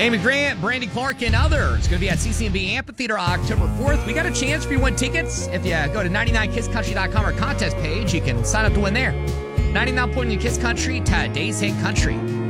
Amy Grant, Brandy Clark, and others. It's going to be at CCNB Amphitheater October 4th. We got a chance for you to win tickets. If you go to 99kisscountry.com or contest page, you can sign up to win there. 99 Kiss Country, today's hit country.